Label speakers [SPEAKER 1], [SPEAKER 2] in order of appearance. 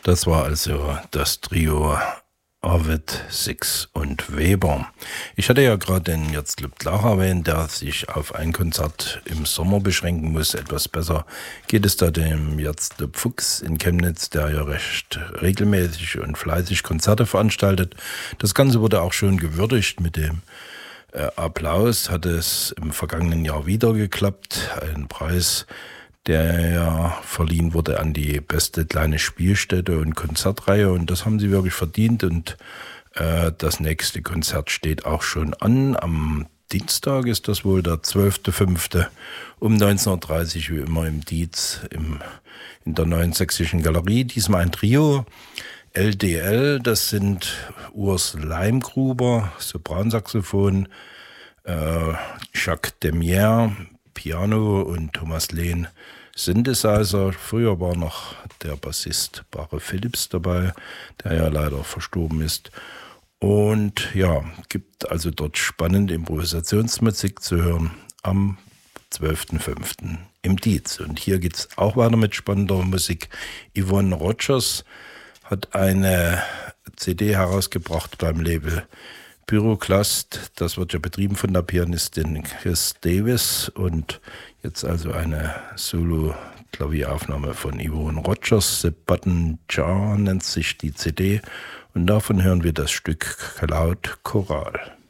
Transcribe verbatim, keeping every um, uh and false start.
[SPEAKER 1] Das war also das Trio Arvid, Six und Weber. Ich hatte ja gerade den Jirztlup Tlach erwähnt, der sich auf ein Konzert im Sommer beschränken muss. Etwas besser geht es da dem Jirztlup Fuchs in Chemnitz, der ja recht regelmäßig und fleißig Konzerte veranstaltet. Das Ganze wurde auch schon gewürdigt mit dem äh, Applaus. Hat es im vergangenen Jahr wieder geklappt. Ein Preis, der ja verliehen wurde an die beste kleine Spielstätte und Konzertreihe, und das haben sie wirklich verdient, und äh, das nächste Konzert steht auch schon an. Am Dienstag ist das wohl der zwölfter fünfter um neunzehn Uhr dreißig, wie immer im Dietz im, in der Neuen Sächsischen Galerie. Diesmal ein Trio, L D L, das sind Urs Leimgruber, Sopransaxophon, äh, Jacques Demier, Piano, und Thomas Lehn, Synthesizer. Früher war noch der Bassist Bare Phillips dabei, der ja leider verstorben ist. Und ja, gibt also dort spannende Improvisationsmusik zu hören am zwölfter fünfter im Dietz. Und hier geht es auch weiter mit spannender Musik. Yvonne Rogers hat eine C D herausgebracht beim Label Pyroclast. Das wird ja betrieben von der Pianistin Chris Davis, und jetzt also eine Solo-Klavieraufnahme von Yvonne Rogers. The Button Jar nennt sich die C D, und davon hören wir das Stück Cloud Choral.